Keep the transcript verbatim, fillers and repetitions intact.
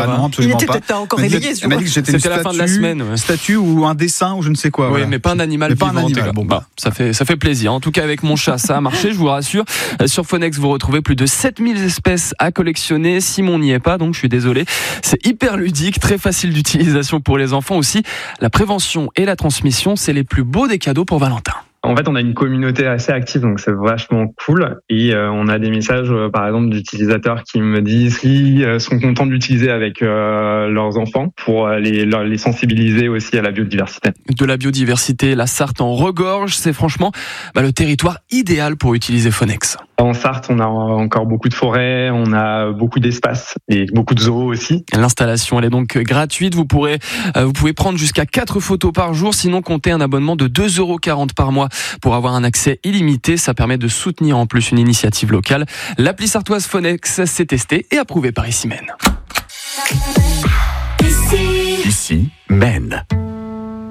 pas, va. non, absolument Il était pas. peut-être pas encore Elle m'a dit- réveillé, Elle m'a dit que j'étais une C'était la statue, fin de la semaine, ouais. statue ou un dessin ou je ne sais quoi. Oui, voilà. mais pas un animal Mais pas vivant. un en tout animal, cas. bon, Bah, bah. ça fait, ça fait plaisir. En tout cas, avec mon chat, ça a marché, je vous rassure. Euh, Sur Phonex, vous retrouvez plus de sept mille espèces à collectionner. Simon n'y est pas, donc je suis désolé. C'est hyper ludique, très facile d'utilisation pour les enfants aussi. La prévention et la transmission, c'est les plus beaux des cadeaux pour Valentin. En fait, on a une communauté assez active, donc c'est vachement cool. Et euh, on a des messages, euh, par exemple, d'utilisateurs qui me disent qu'ils euh, sont contents de l'utiliser avec euh, leurs enfants pour euh, les, leur- les sensibiliser aussi à la biodiversité. De la biodiversité, la Sarthe en regorge. C'est franchement bah, le territoire idéal pour utiliser Phonex. En Sarthe, on a encore beaucoup de forêts, on a beaucoup d'espace et beaucoup de zoos aussi. L'installation, elle est donc gratuite. Vous pourrez, euh, vous pouvez prendre jusqu'à quatre photos par jour. Sinon, comptez un abonnement de deux euros quarante par mois pour avoir un accès illimité. Ça permet de soutenir en plus une initiative locale. L'appli sartoise Phonex s'est testée et approuvée par Ici Mène. Ici, Mène.